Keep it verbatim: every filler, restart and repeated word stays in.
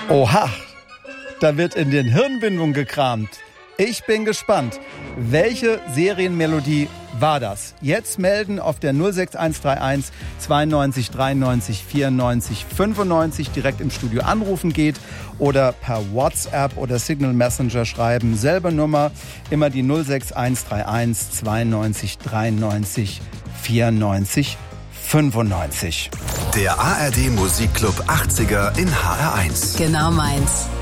Oha, da wird in den Hirnwindungen gekramt. Ich bin gespannt. Welche Serienmelodie war das? Jetzt melden auf der null sechs eins drei eins zweiundneunzig dreiundneunzig vierundneunzig fünfundneunzig, direkt im Studio anrufen geht oder per WhatsApp oder Signal Messenger schreiben. Selbe Nummer, immer die null sechs eins drei eins zweiundneunzig dreiundneunzig vierundneunzig fünfundneunzig. Der A R D Musikclub achtziger in H R eins. Genau meins.